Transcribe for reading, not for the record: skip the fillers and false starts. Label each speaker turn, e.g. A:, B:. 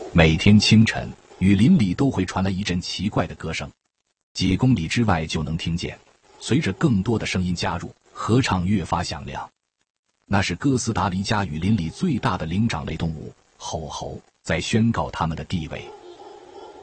A: 每天清晨，雨林里都会传来一阵奇怪的歌声，几公里之外就能听见。随着更多的声音加入，合唱越发响亮。那是哥斯达黎加雨林里最大的灵长类动物——吼猴，在宣告他们的地位。